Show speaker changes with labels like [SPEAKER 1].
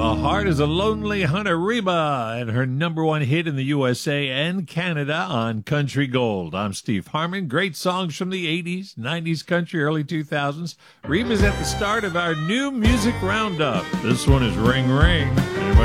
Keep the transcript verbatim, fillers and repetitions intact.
[SPEAKER 1] The Heart is a Lonely Hunter, Reba, and her number one hit in the U S A and Canada on Country Gold. I'm Steve Harmon. Great songs from the eighties, nineties country, early two thousands. Reba's at the start of our new music roundup. This one is Ring Ring.